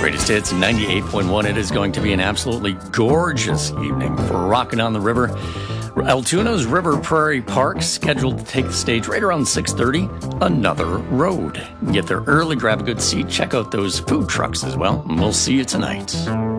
Greatest Hits 98.1. It is going to be an absolutely gorgeous evening for Rockin' on the River. Altoona's River Prairie Park scheduled to take the stage right around 6:30. Another Road. Get there early, grab a good seat, check out those food trucks as well, and we'll see you tonight.